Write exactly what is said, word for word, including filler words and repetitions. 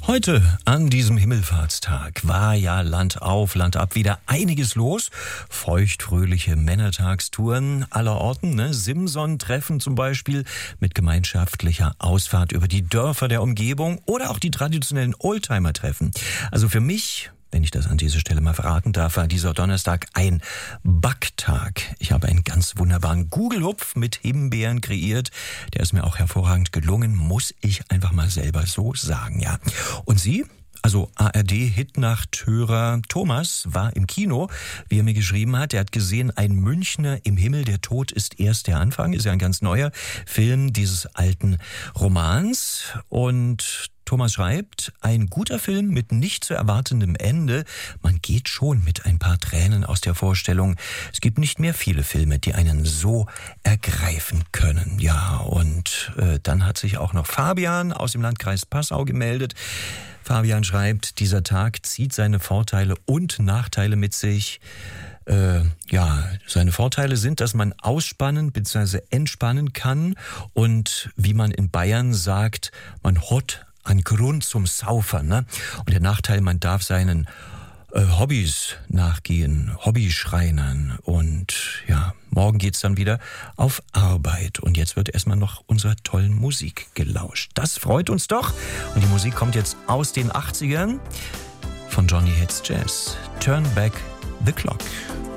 Heute, an diesem Himmelfahrtstag, war ja Land auf, Land ab wieder einiges los. Feuchtfröhliche Männertagstouren aller Orten, ne? Simson-Treffen zum Beispiel mit gemeinschaftlicher Ausfahrt über die Dörfer der Umgebung oder auch die traditionellen Oldtimer-Treffen. Also für mich, wenn ich das an dieser Stelle mal verraten darf, war dieser Donnerstag ein Backtag. Ich habe einen ganz wunderbaren Gugelhupf mit Himbeeren kreiert. Der ist mir auch hervorragend gelungen, muss ich einfach mal selber so sagen, ja. Und Sie? Also A R D-Hitnacht-Hörer Thomas war im Kino, wie er mir geschrieben hat. Er hat gesehen, ein Münchner im Himmel, der Tod ist erst der Anfang. Ist ja ein ganz neuer Film dieses alten Romans. Und Thomas schreibt, ein guter Film mit nicht zu erwartendem Ende. Man geht schon mit ein paar Tränen aus der Vorstellung. Es gibt nicht mehr viele Filme, die einen so ergreifen können. Ja, und äh, dann hat sich auch noch Fabian aus dem Landkreis Passau gemeldet. Fabian schreibt, dieser Tag zieht seine Vorteile und Nachteile mit sich. Äh, ja, seine Vorteile sind, dass man ausspannen bzw. entspannen kann und wie man in Bayern sagt, man hat einen Grund zum Saufern, ne? Und der Nachteil, man darf seinen äh, Hobbys nachgehen, Hobbyschreinern und ja, morgen geht's dann wieder auf Arbeit. Und jetzt wird erstmal noch unserer tollen Musik gelauscht. Das freut uns doch. Und die Musik kommt jetzt aus den achtzigern von Johnny Hits Jazz. Turn Back the Clock.